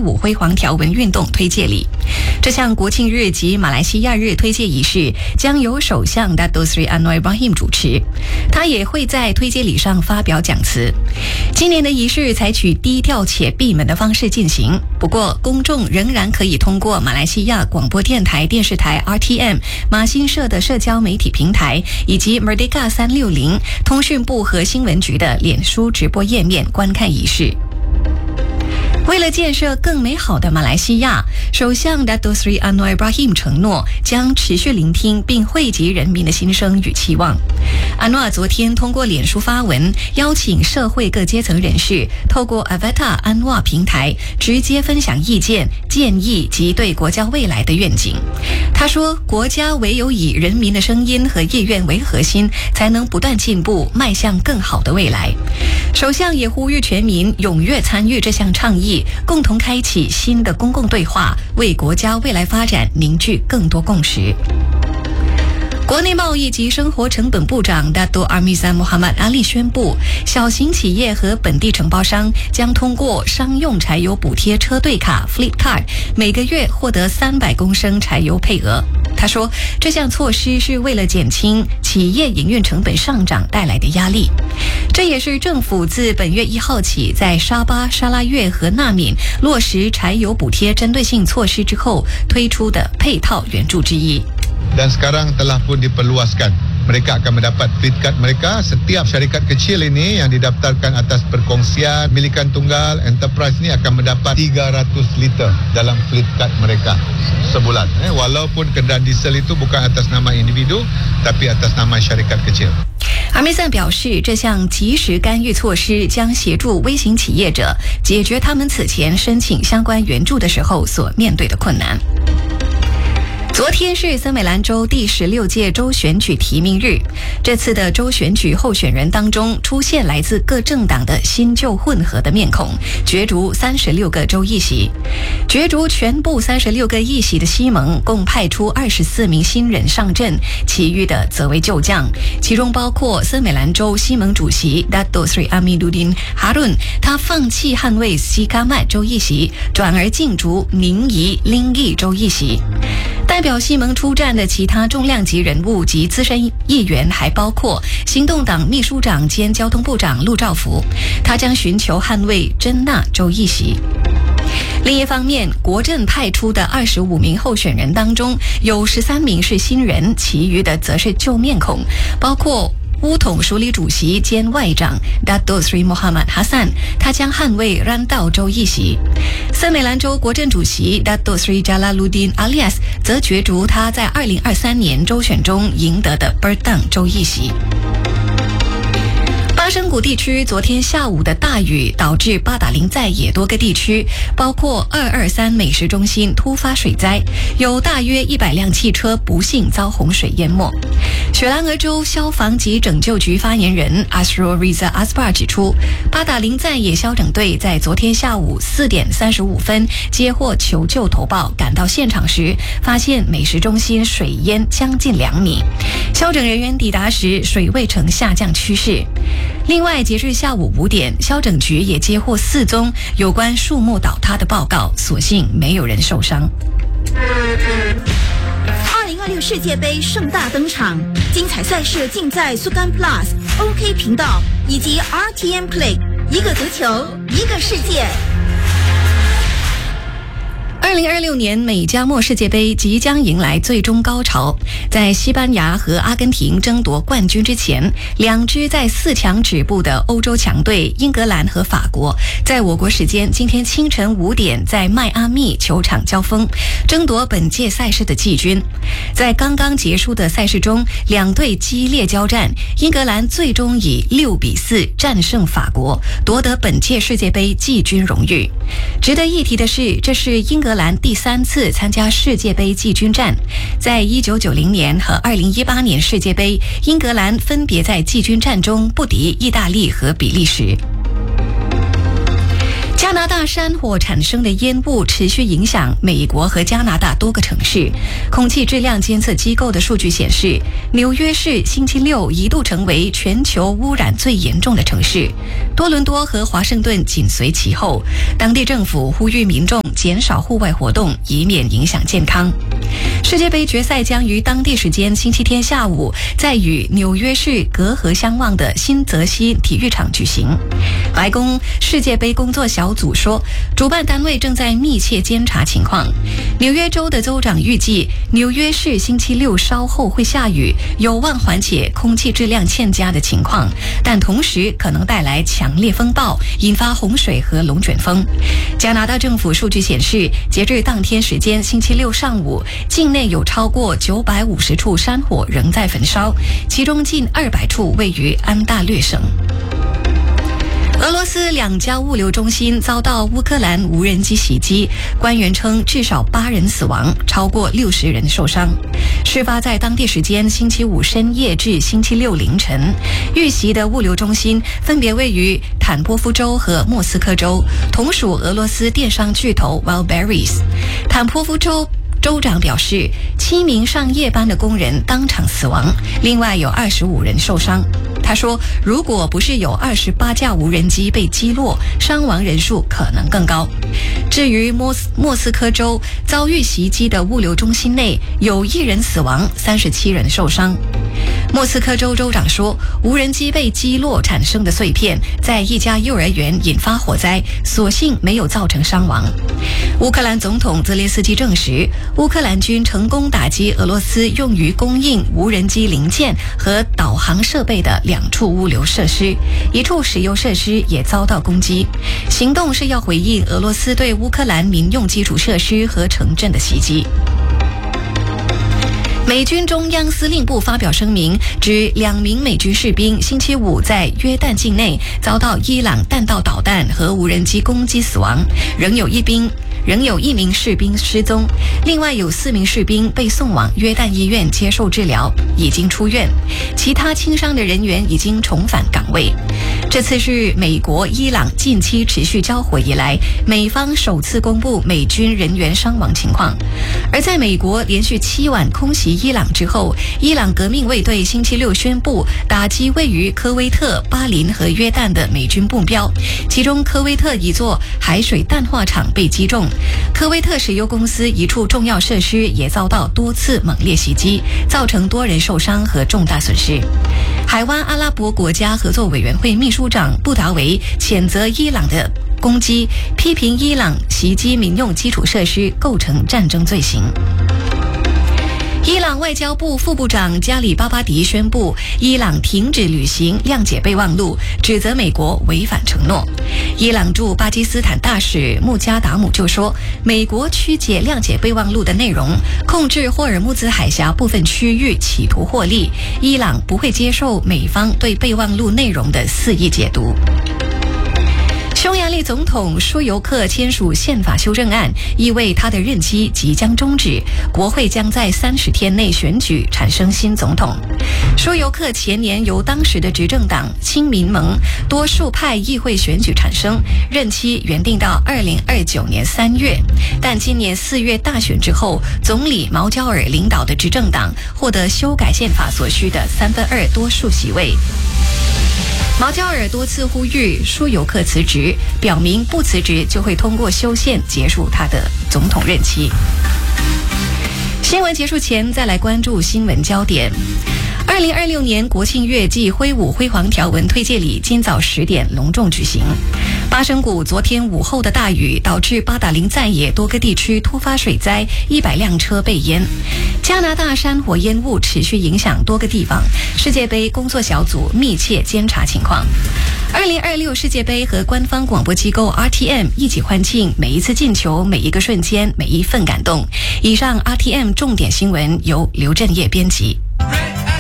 舞辉煌条纹运动推介礼。这项国庆日及马来西亚日推介仪式将由首相 Dato Sri Anwar Ibrahim 主持，他也会在推介礼上发表讲词。今年的仪式采取低调且闭门的方式进行，不过公众仍然可以通过马来西亚广播电台、电视台 RTM、马新社的社交媒体平台以及 Merdeka 360通讯部和新闻局的脸书直播页面观看仪式。为了建设更美好的马来西亚，首相 Dato Sri Anwar Ibrahim 承诺将持续聆听并汇集人民的心声与期望。安诺尔昨天通过脸书发文，邀请社会各阶层人士透过 Avatar 安诺尔平台直接分享意见、建议及对国家未来的愿景。他说，国家唯有以人民的声音和意愿为核心，才能不断进步，迈向更好的未来。首相也呼吁全民踊跃参与这项倡议，共同开启新的公共对话，为国家未来发展凝聚更多共识。国内贸易及生活成本部长 Dato Armizan Muhammad Ali 宣布，小型企业和本地承包商将通过商用柴油补贴车队卡 Fleet Card 每个月获得300公升柴油配额。他说，这项措施是为了减轻企业营运成本上涨带来的压力。这也是政府自本月1号起在沙巴、沙拉越和纳闽落实柴油补贴针对性措施之后推出的配套援助之一。 Dan sekarang telah pun diperluaskan. Mereka akan mendapat fleet card mereka. Setiap syarikat kecil ini yang didaftarkan atas perkongsian milikan tunggal enterprise ini akan mendapat 300 liter dalam fleet card mereka sebulan. Walaupun kenderaan diesel itu bukan atas nama individu tapi atas nama syarikat kecil。 阿米赞表示，这项及时干预措施将协助微型企业者解决他们此前申请相关援助的时候所面对的困难。昨天是森美兰州第16届州选举提名日，这次的州选举候选人当中出现来自各政党的新旧混合的面孔，角逐36个州议席。角逐全部36个议席的西蒙共派出24名新人上阵，其余的则为旧将，其中包括森美兰州西蒙主席 Dato Sri Amiduddin Harun， 他放弃捍卫西卡麦州议席，转而竞逐宁宜、lin邑州议席。代表西蒙出战的其他重量级人物及资深议员还包括行动党秘书长兼交通部长陆兆福，他将寻求捍卫真纳州议席。另一方面，国阵派出的25名候选人当中，有13名是新人，其余的则是旧面孔，包括乌统署理主席兼外长 Dato Sri Muhammad Hassan， 他将捍卫兰道州议席。森美兰州国阵主席 Dato Sri Jalaluddin Alias 则角逐他在2023年州选中赢得的 Berdang 州议席。巴生谷地区昨天下午的大雨导致巴达林在野多个地区，包括223美食中心突发水灾，有大约100辆汽车不幸遭洪水淹没。雪兰莪州消防及拯救局发言人 Asrul Riza Asbar 指出，巴达林在野消拯队在昨天下午4点35分接获求救投报，赶到现场时发现美食中心水淹将近2米，消拯人员抵达时水位呈下降趋势。另外，截至下午5点，消拯局也接获4宗有关树木倒塌的报告，所幸没有人受伤。 2026世界杯盛大登场，精彩赛事尽在苏干 Plus、OK 频道以及 RTM Play， 一个足球，一个世界。 2026年美加墨世界杯即将迎来最终高潮，在西班牙和阿根廷争夺冠军之前，两支在4强止步的欧洲强队英格兰和法国，在我国时间今天清晨5点在迈阿密球场交锋，争夺本届赛事的季军。在刚刚结束的赛事中，两队激烈交战，英格兰最终以6比4战胜法国，夺得本届世界杯季军荣誉。值得一提的是，这是英格兰第3次参加世界杯季军战，在1990年和2018年世界杯，英格兰分别在季军战中不敌意大利和比利时。 加拿大山火产生的烟雾持续影响美国和加拿大多个城市。空气质量监测机构的数据显示，纽约市星期六一度成为全球污染最严重的城市，多伦多和华盛顿紧随其后。当地政府呼吁民众减少户外活动，以免影响健康。世界杯决赛将于当地时间星期天下午在与纽约市隔河相望的新泽西体育场举行。白宫世界杯工作小组说，主办单位正在密切监察情况。纽约州的州长预计，纽约市星期六稍后会下雨，有望缓解空气质量欠佳的情况，但同时可能带来强烈风暴，引发洪水和龙卷风。加拿大政府数据显示，截至当天时间星期六上午，境内有超过950处山火仍在焚烧，其中近200处位于安大略省。俄罗斯2家物流中心遭到乌克兰无人机袭击，官员称至少8人死亡，超过60人受伤。事发在当地时间星期五深夜至星期六凌晨，遇袭的物流中心分别位于坦波夫州和莫斯科州，同属俄罗斯电商巨头 Wildberries。坦波夫州州长表示，7名上夜班的工人当场死亡，另外有25人受伤。他说，如果不是有28架无人机被击落，伤亡人数可能更高。至于莫斯科州遭遇袭击的物流中心内有1人死亡，37人受伤。莫斯科州州长说，无人机被击落产生的碎片在一家幼儿园引发火灾，所幸没有造成伤亡。乌克兰总统泽连斯基证实，乌克兰军成功打击俄罗斯用于供应无人机零件和导航设备的2处物流设施，1处石油设施也遭到攻击。行动是要回应俄罗斯对乌克兰民用基础设施和城镇的袭击。美军中央司令部发表声明，指2名美军士兵星期五在约旦境内遭到伊朗弹道导弹和无人机攻击死亡，仍有1名士兵失踪，另外有4名士兵被送往约旦医院接受治疗，已经出院，其他轻伤的人员已经重返岗位。这次是美国伊朗近期持续交火以来，美方首次公布美军人员伤亡情况。而在美国连续7晚空袭伊朗之后，伊朗革命卫队星期六宣布打击位于科威特、巴林和约旦的美军目标，其中科威特一座海水淡化厂被击中，科威特石油公司1处重要设施也遭到多次猛烈袭击，造成多人受伤和重大损失。海湾阿拉伯国家合作委员会秘书长布达维谴责伊朗的攻击，批评伊朗袭击民用基础设施构成战争罪行。伊朗外交部副部长加里巴巴迪宣布，伊朗停止履行谅解备忘录，指责美国违反承诺。伊朗驻巴基斯坦大使穆加达姆就说，美国曲解谅解备忘录的内容，控制霍尔木兹海峡部分区域，企图获利。伊朗不会接受美方对备忘录内容的肆意解读。匈牙利总统舒尤克签署宪法修正案，意味他的任期即将终止，国会将在30天内选举产生新总统。舒尤克前年由当时的执政党亲民盟多数派议会选举产生，任期原定到2029年3月，但今年4月大选之后，总理毛焦尔领导的执政党获得修改宪法所需的2/3多数席位。毛焦尔多次呼吁舒尤克辞职，表明不辞职就会通过修宪结束他的总统任期。新闻结束前，再来关注新闻焦点。2026年国庆月暨挥舞辉煌条纹推介礼今早10点隆重举行。巴生谷昨天午后的大雨导致巴达林在野多个地区突发水灾，100辆车被淹。加拿大山火烟雾持续影响多个地方，世界杯工作小组密切监察情况。2026世界杯和官方广播机构 RTM 一起欢庆每一次进球、每一个瞬间、每一份感动。以上 RTM 重点新闻由刘振业编辑。